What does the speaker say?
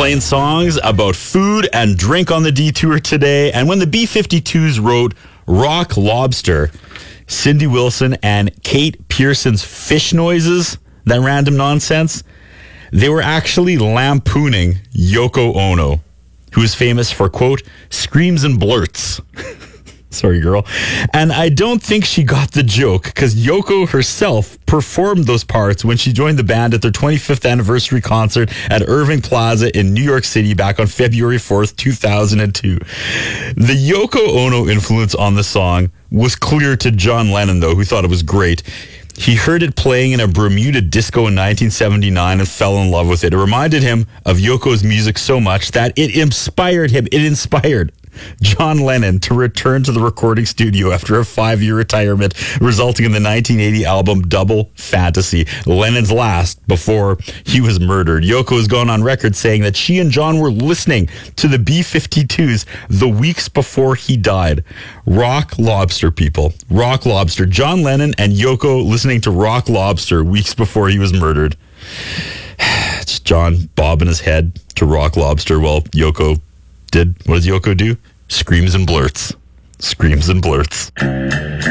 playing songs about food and drink on the Detour today. And when the B-52s wrote Rock Lobster, Cindy Wilson and Kate Pearson's fish noises, that random nonsense, they were actually lampooning Yoko Ono, who is famous for, quote, screams and blurts. Sorry, girl. And I don't think she got the joke because Yoko herself performed those parts when she joined the band at their 25th anniversary concert at Irving Plaza in New York City back on February 4th, 2002. The Yoko Ono influence on the song was clear to John Lennon, though, who thought it was great. He heard it playing in a Bermuda disco in 1979 and fell in love with it. It reminded him of Yoko's music so much that it inspired him. It inspired John Lennon to return to the recording studio after a 5-year retirement, resulting in the 1980 album Double Fantasy, Lennon's last before he was murdered. Yoko has gone on record saying that she and John were listening to the B-52s the weeks before he died. Rock Lobster, people. Rock Lobster. John Lennon and Yoko listening to Rock Lobster weeks before he was murdered. It's John bobbing his head to Rock Lobster while Yoko did. What does Yoko do? Screams and blurts. Screams and blurts.